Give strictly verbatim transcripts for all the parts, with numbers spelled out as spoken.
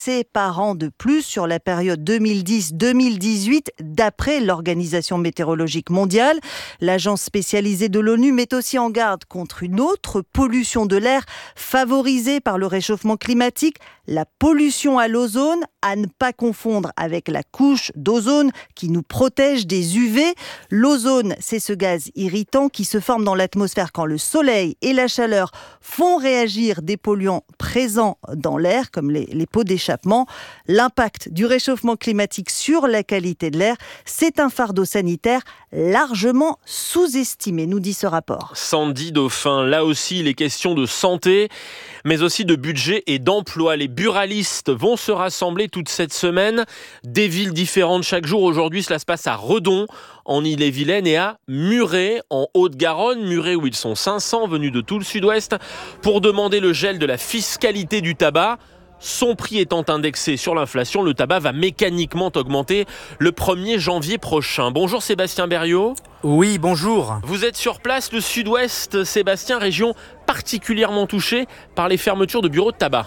par an de plus sur la période deux mille dix deux mille dix-huit, d'après l'Organisation météorologique mondiale. L'agence spécialisée de l'ONU met aussi en garde contre une autre pollution de l'air favorisée par le réchauffement climatique, la pollution à l'ozone, à ne pas confondre avec la couche d'ozone qui nous protège des U V. L'ozone, c'est ce gaz irritant qui se forme dans l'atmosphère quand le soleil et la chaleur font réagir des polluants présents dans l'air, comme les, les pots d'échappement. L'impact du réchauffement climatique sur la qualité de l'air, c'est un fardeau sanitaire largement sous-estimé, nous dit ce rapport. Sandy Dauphin, là aussi les questions de santé, mais aussi de budget et d'emploi. Les buralistes vont se rassembler toute cette semaine. Des villes différentes chaque jour. Aujourd'hui, cela se passe à Redon, en Ille-et-Vilaine, et à Muret, en Haute-Garonne. Muret où ils sont cinq cents venus de tout le sud-ouest pour demander le gel de la fiscalité du tabac. Son prix étant indexé sur l'inflation, le tabac va mécaniquement augmenter le premier janvier prochain. Bonjour Sébastien Berriot. Oui, bonjour. Vous êtes sur place, le sud-ouest, Sébastien, région particulièrement touchée par les fermetures de bureaux de tabac.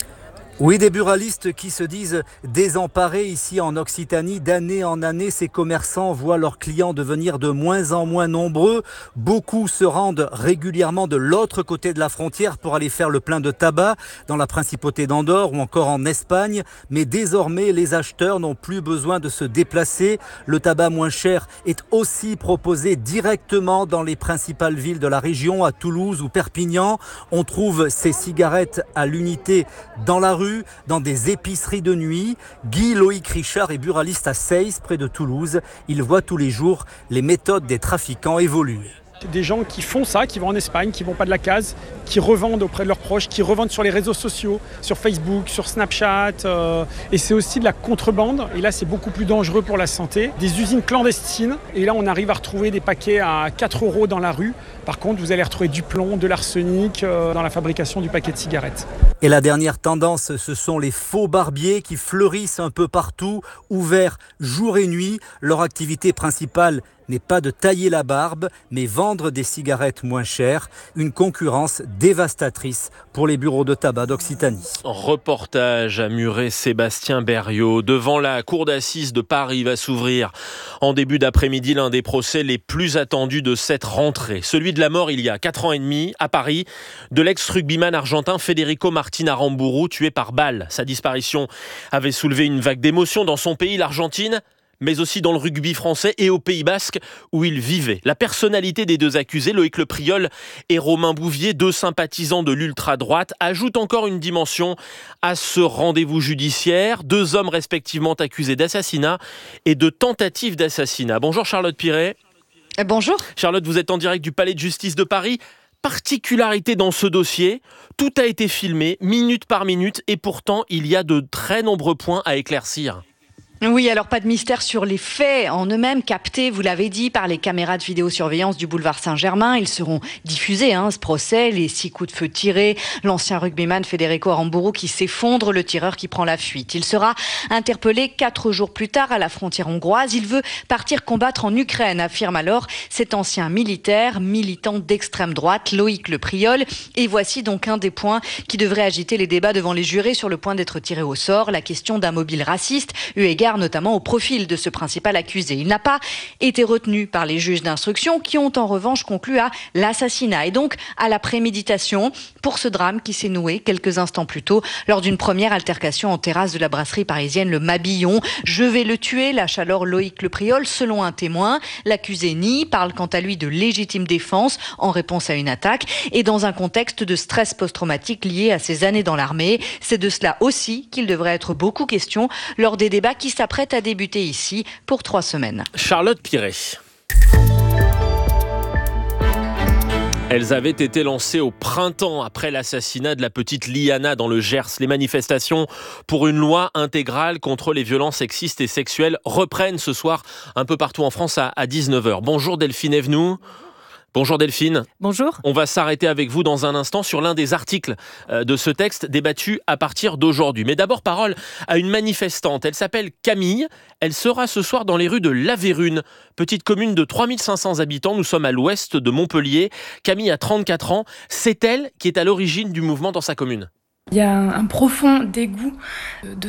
Oui, des buralistes qui se disent désemparés ici en Occitanie. D'année en année, ces commerçants voient leurs clients devenir de moins en moins nombreux. Beaucoup se rendent régulièrement de l'autre côté de la frontière pour aller faire le plein de tabac dans la principauté d'Andorre ou encore en Espagne. Mais désormais, les acheteurs n'ont plus besoin de se déplacer. Le tabac moins cher est aussi proposé directement dans les principales villes de la région, à Toulouse ou Perpignan. On trouve ces cigarettes à l'unité dans la rue, dans des épiceries de nuit. Guy Loïc Richard est buraliste à Seyss, près de Toulouse. Il voit tous les jours les méthodes des trafiquants évoluer. Des gens qui font ça, qui vont en Espagne, qui vont pas de la case, qui revendent auprès de leurs proches, qui revendent sur les réseaux sociaux, sur Facebook, sur Snapchat. Euh, et c'est aussi de la contrebande. Et là, c'est beaucoup plus dangereux pour la santé. Des usines clandestines. Et là, on arrive à retrouver des paquets à quatre euros dans la rue. Par contre, vous allez retrouver du plomb, de l'arsenic euh, dans la fabrication du paquet de cigarettes. Et la dernière tendance, ce sont les faux barbiers qui fleurissent un peu partout, ouverts jour et nuit. Leur activité principale n'est pas de tailler la barbe, mais vendre des cigarettes moins chères. Une concurrence dévastatrice pour les bureaux de tabac d'Occitanie. Reportage à Muret, Sébastien Berriot. Devant la cour d'assises de Paris va s'ouvrir en début d'après-midi l'un des procès les plus attendus de cette rentrée. Celui de la mort il y a quatre ans et demi à Paris de l'ex-rugbyman argentin Federico Martin Aramburu, tué par balle. Sa disparition avait soulevé une vague d'émotion dans son pays, l'Argentine, mais aussi dans le rugby français et au Pays Basque où il vivait. La personnalité des deux accusés, Loïc Le Priol et Romain Bouvier, deux sympathisants de l'ultra-droite, ajoutent encore une dimension à ce rendez-vous judiciaire. Deux hommes respectivement accusés d'assassinat et de tentative d'assassinat. Bonjour Charlotte Piret. Bonjour. Charlotte, vous êtes en direct du Palais de Justice de Paris. Particularité dans ce dossier, tout a été filmé minute par minute et pourtant il y a de très nombreux points à éclaircir. Oui, alors pas de mystère sur les faits en eux-mêmes, captés, vous l'avez dit, par les caméras de vidéosurveillance du boulevard Saint-Germain. Ils seront diffusés, hein, ce procès, les six coups de feu tirés, l'ancien rugbyman Federico Aramburu qui s'effondre, le tireur qui prend la fuite. Il sera interpellé quatre jours plus tard à la frontière hongroise. Il veut partir combattre en Ukraine, affirme alors cet ancien militaire, militant d'extrême droite, Loïc Le Priol. Et voici donc un des points qui devrait agiter les débats devant les jurés sur le point d'être tiré au sort, la question d'un mobile raciste, eu égard notamment au profil de ce principal accusé. Il n'a pas été retenu par les juges d'instruction qui ont en revanche conclu à l'assassinat et donc à la préméditation pour ce drame qui s'est noué quelques instants plus tôt lors d'une première altercation en terrasse de la brasserie parisienne Le Mabillon. Je vais le tuer, lâche alors Loïc Le Priol selon un témoin. L'accusé nie, parle quant à lui de légitime défense en réponse à une attaque et dans un contexte de stress post-traumatique lié à ses années dans l'armée. C'est de cela aussi qu'il devrait être beaucoup question lors des débats qui s'apprêtent à débuter ici pour trois semaines. Charlotte Piret. Elles avaient été lancées au printemps après l'assassinat de la petite Liana dans le Gers. Les manifestations pour une loi intégrale contre les violences sexistes et sexuelles reprennent ce soir un peu partout en France à dix-neuf heures. Bonjour Delphine Evenou. Bonjour Delphine. Bonjour. On va s'arrêter avec vous dans un instant sur l'un des articles de ce texte débattu à partir d'aujourd'hui. Mais d'abord, parole à une manifestante. Elle s'appelle Camille. Elle sera ce soir dans les rues de La Vérune, petite commune de trois mille cinq cents habitants. Nous sommes à l'ouest de Montpellier. Camille a trente-quatre ans. C'est elle qui est à l'origine du mouvement dans sa commune. Il y a un profond dégoût de